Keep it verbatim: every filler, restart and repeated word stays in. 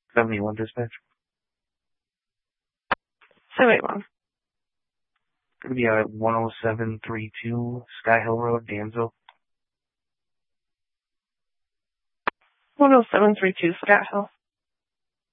seventy-one dispatch. seventy-one. Gonna be at one oh seven three two Sky Hill Road, Danville. one oh seven three two Scott Hill.